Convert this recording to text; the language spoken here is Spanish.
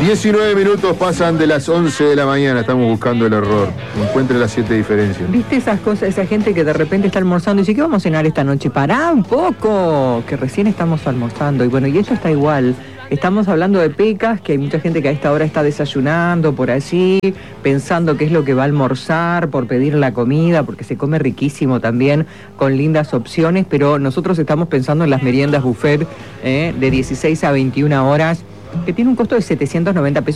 19 minutos pasan de las 11 de la mañana, estamos buscando el error. Encuentre las 7 diferencias. ¿Viste esas cosas, esa gente que de repente está almorzando y dice, ¿qué vamos a cenar esta noche? Pará un poco, que recién estamos almorzando. Y bueno, y eso está igual. Estamos hablando de pecas, que hay mucha gente que a esta hora está desayunando por allí, pensando qué es lo que va a almorzar, por pedir la comida, porque se come riquísimo también, con lindas opciones, pero nosotros estamos pensando en las meriendas buffet de 16 a 21 horas, que tiene un costo de 790 pesos.